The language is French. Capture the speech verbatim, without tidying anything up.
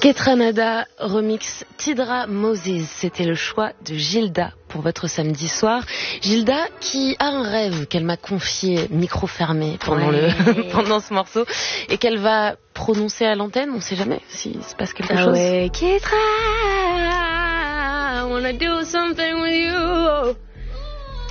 Ketranada remix Tidra Moses, c'était le choix de Gilda pour votre samedi soir. Gilda qui a un rêve qu'elle m'a confié micro fermé pendant ouais. le pendant ce morceau et qu'elle va prononcer à l'antenne. On sait jamais s'il se passe quelque ah chose. Ouais. Ketra, I wanna do something with you.